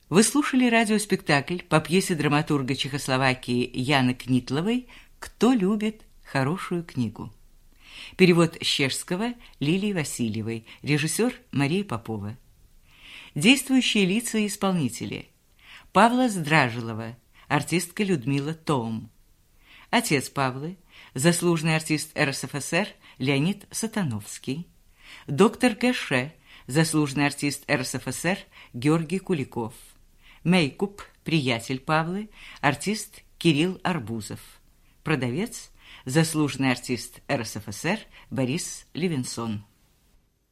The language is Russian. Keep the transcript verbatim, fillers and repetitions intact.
Вы слушали радиоспектакль по пьесе драматурга Чехословакии Яны Книтловой «Кто любит хорошую книгу». Перевод с чешского Лилии Васильевой, режиссер Мария Попова. Действующие лица и исполнители. Павла Здражилова, артистка Людмила Том. Отец Павлы, заслуженный артист эр эс эф эс эр Леонид Сатановский. Доктор Гэше, заслуженный артист эр эс эф эс эр Георгий Куликов. Мейкуп, приятель Павлы, артист Кирилл Арбузов. Продавец, заслуженный артист эр эс эф эс эр Борис Левинсон.